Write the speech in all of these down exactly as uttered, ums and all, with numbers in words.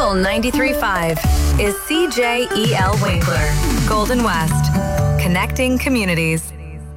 Soul ninety-three point five is C J E L Winkler, Golden West, connecting communities.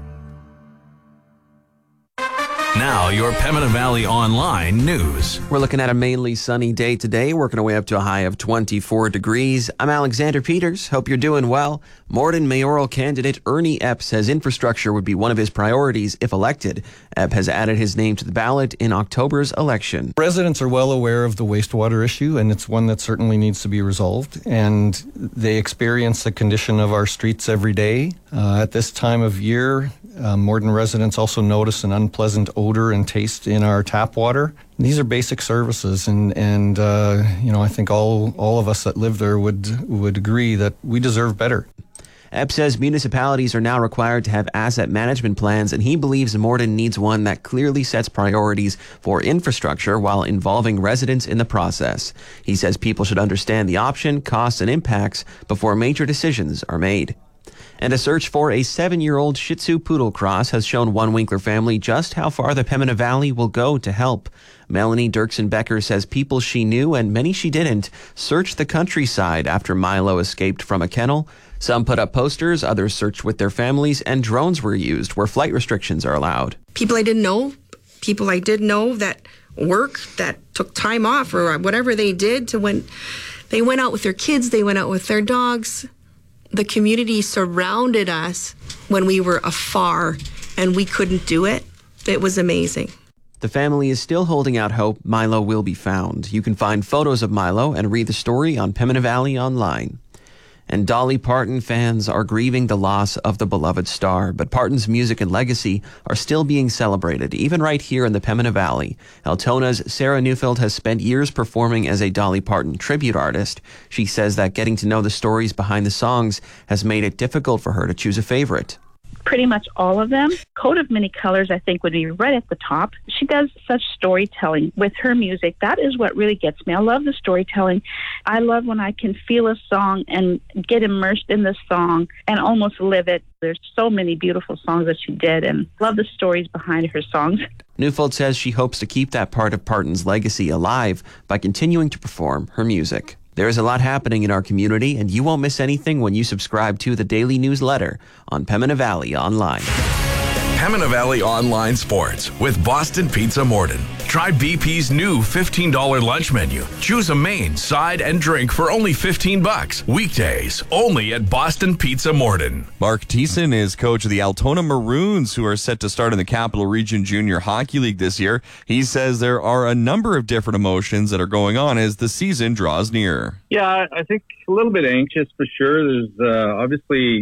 Now, your Pembina Valley Online news. We're looking at a mainly sunny day today, working our way up to a high of twenty-four degrees. I'm Alexander Peters. Hope you're doing well. Morden mayoral candidate Ernie Epp says infrastructure would be one of his priorities if elected. Epp has added his name to the ballot in October's election. Residents are well aware of the wastewater issue, and it's one that certainly needs to be resolved. And they experience the condition of our streets every day. Uh, at this time of year, uh, Morden residents also notice an unpleasant odor and taste in our tap water. These are basic services, and and uh, you know I think all all of us that live there would would agree that we deserve better. Epp says municipalities are now required to have asset management plans, and he believes Morden needs one that clearly sets priorities for infrastructure while involving residents in the process. He says people should understand the option, costs, and impacts before major decisions are made. And a search for a seven-year-old Shih Tzu Poodle cross has shown one Winkler family just how far the Pembina Valley will go to help. Melanie Dirksen-Becker says people she knew and many she didn't searched the countryside after Milo escaped from a kennel. Some put up posters, others searched with their families, and drones were used where flight restrictions are allowed. People I didn't know, people I did know that work, that took time off or whatever they did to when they went out with their kids, they went out with their dogs. The community surrounded us when we were afar and we couldn't do it. It was amazing. The family is still holding out hope Milo will be found. You can find photos of Milo and read the story on Pembina Valley Online. And Dolly Parton fans are grieving the loss of the beloved star, but Parton's music and legacy are still being celebrated, even right here in the Pembina Valley. Altona's Sarah Neufeld has spent years performing as a Dolly Parton tribute artist. She says that getting to know the stories behind the songs has made it difficult for her to choose a favorite. Pretty much all of them. Coat of Many Colors, I think, would be right at the top. She does such storytelling with her music. That is what really gets me. I love the storytelling. I love when I can feel a song and get immersed in the song and almost live it. There's so many beautiful songs that she did, and love the stories behind her songs. Neufeld says she hopes to keep that part of Parton's legacy alive by continuing to perform her music. There is a lot happening in our community, and you won't miss anything when you subscribe to the daily newsletter on Pembina Valley Online. Pembina Valley Online Sports with Boston Pizza Morden. Try B P's new fifteen dollars lunch menu. Choose a main, side, and drink for only fifteen bucks. Weekdays, only at Boston Pizza Morden. Mark Thiessen is coach of the Altona Maroons, who are set to start in the Capital Region Junior Hockey League this year. He says there are a number of different emotions that are going on as the season draws near. Yeah, I think a little bit anxious for sure. There's uh, obviously